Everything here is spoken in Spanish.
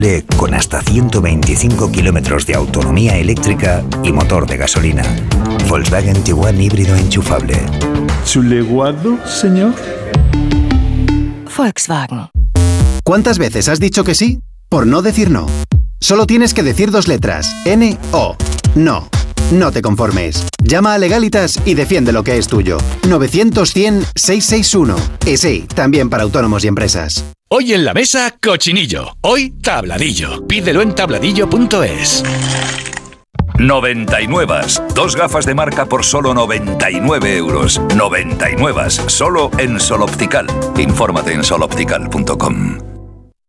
con hasta 125 kilómetros de autonomía eléctrica y motor de gasolina. Volkswagen Tiguan híbrido enchufable. ¿Chuleguado, señor? Volkswagen. ¿Cuántas veces has dicho que sí por no decir no? Solo tienes que decir 2 letras. N-O. No. No te conformes. Llama a Legalitas y defiende lo que es tuyo. 900-100-661. Y sí, también para autónomos y empresas. Hoy en la mesa, cochinillo. Hoy, tabladillo. Pídelo en tabladillo.es. 99. 2 gafas de marca por solo 99 euros. 99. Solo en Sol Optical. Infórmate en soloptical.com.